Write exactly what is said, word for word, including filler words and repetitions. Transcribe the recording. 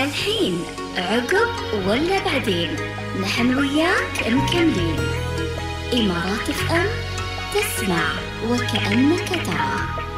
والحين عقب ولا بعدين نحن وياك مكملين. إمارات اف ام، تسمع وكأنك ترى.